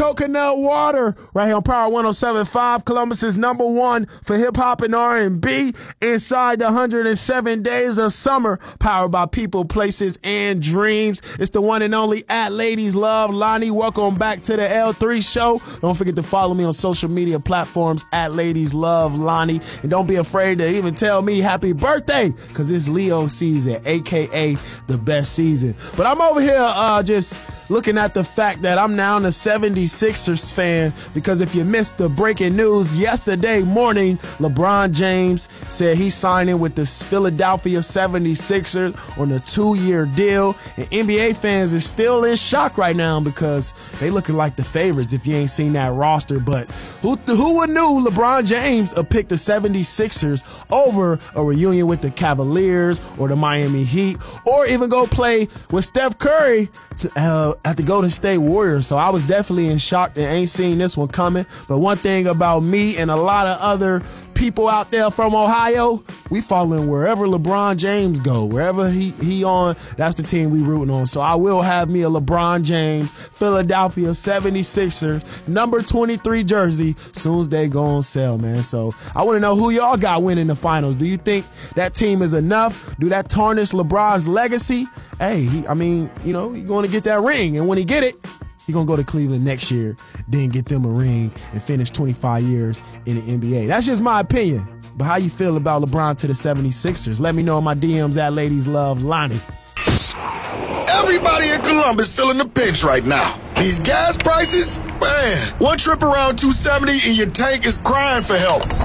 Coconut Water right here on Power 107.5, Columbus's number one for hip-hop and R&B inside the 107 days of summer, powered by people, places, and dreams. It's the one and only at Ladies Love Lonnie. Welcome back to the L3 show. Don't forget to follow me on social media platforms at Ladies Love Lonnie. And don't be afraid to even tell me happy birthday, because it's Leo season, a.k.a. the best season. But I'm over here just looking at the fact that I'm now a 76ers fan, because if you missed the breaking news yesterday morning, LeBron James said he's signing with the Philadelphia 76ers on a 2-year deal. And NBA fans are still in shock right now because they looking like the favorites if you ain't seen that roster. But who would knew LeBron James would pick the 76ers over a reunion with the Cavaliers or the Miami Heat, or even go play with Steph Curry at the Golden State Warriors. So I was definitely in shock and ain't seen this one coming. But one thing about me and a lot of other people out there from Ohio, we following wherever LeBron James go. Wherever he on, that's the team we rooting on. So I will have me a LeBron James Philadelphia 76ers number 23 jersey soon as they go on sale, man. So I want to know who y'all got winning the finals. Do you think that team is enough? Do that tarnish LeBron's legacy? Hey, he's going to get that ring. And when he get it, he's going to go to Cleveland next year, then get them a ring and finish 25 years in the NBA. That's just my opinion. But how you feel about LeBron to the 76ers? Let me know in my DMs at Ladies Love Lonnie. Everybody in Columbus feeling the pinch right now. These gas prices, man, one trip around 270 and your tank is crying for help.